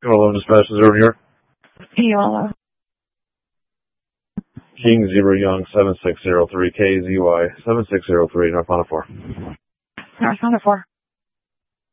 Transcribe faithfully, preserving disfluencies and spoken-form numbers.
Hello, dispatch zero New York. Hello. King Zero Young seven six zero three K Z Y seven six zero three North Honda four. North Honda four.